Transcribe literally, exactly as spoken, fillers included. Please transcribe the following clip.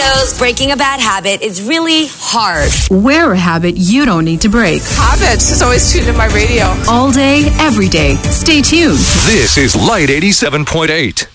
knows breaking a bad habit is really hard. Wear a habit you don't need to break. Habits is always tuned in my radio. All day, every day. Stay tuned. This is Light eighty-seven point eight.